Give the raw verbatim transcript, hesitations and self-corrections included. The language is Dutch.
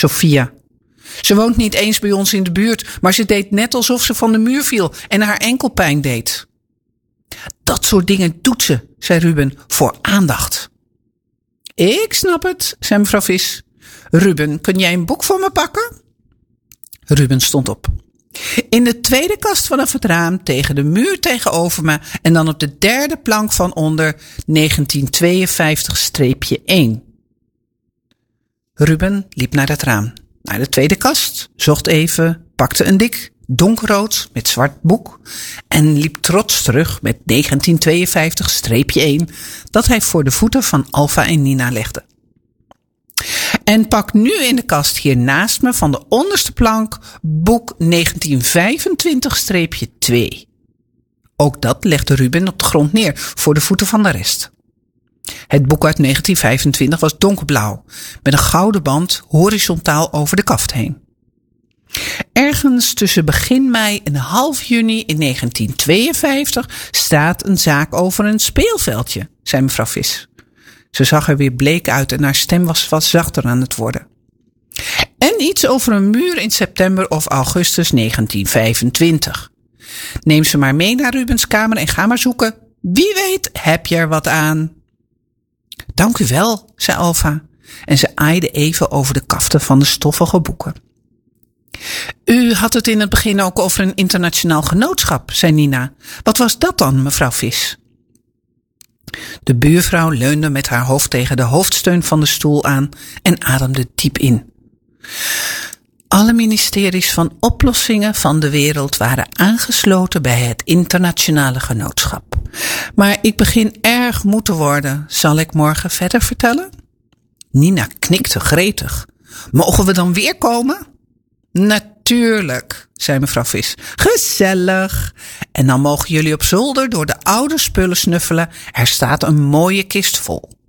Sophia. Ze woont niet eens bij ons in de buurt, maar ze deed net alsof ze van de muur viel en haar enkel pijn deed. Dat soort dingen doet ze, zei Ruben, voor aandacht. Ik snap het, zei mevrouw Vis. Ruben, kun jij een boek voor me pakken? Ruben stond op. In de tweede kast vanaf het raam, tegen de muur tegenover me en dan op de derde plank van onder negentien tweeënvijftig één. Ruben liep naar het raam, naar de tweede kast, zocht even, pakte een dik, donkerrood met zwart boek en liep trots terug met negentien tweeënvijftig één dat hij voor de voeten van Alfa en Nina legde. En pak nu in de kast hier naast me van de onderste plank boek negentien vijfentwintig twee. Ook dat legde Ruben op de grond neer voor de voeten van de rest. Het boek uit negentien vijfentwintig was donkerblauw, met een gouden band horizontaal over de kaft heen. Ergens tussen begin mei en half juni in negentien tweeënvijftig staat een zaak over een speelveldje, zei mevrouw Vis. Ze zag er weer bleek uit en haar stem was wat zachter aan het worden. En iets over een muur in september of augustus negentien vijfentwintig. Neem ze maar mee naar Rubens kamer en ga maar zoeken. Wie weet heb je er wat aan. Dank u wel, zei Alfa. En ze aaide even over de kaften van de stoffige boeken. U had het in het begin ook over een internationaal genootschap, zei Nina. Wat was dat dan, mevrouw Vis? De buurvrouw leunde met haar hoofd tegen de hoofdsteun van de stoel aan en ademde diep in. Alle ministeries van oplossingen van de wereld waren aangesloten bij het internationale genootschap. Maar ik begin erg moe te worden. Zal ik morgen verder vertellen? Nina knikte gretig. Mogen we dan weer komen? Natuurlijk, zei mevrouw Vis. Gezellig. En dan mogen jullie op zolder door de oude spullen snuffelen. Er staat een mooie kist vol.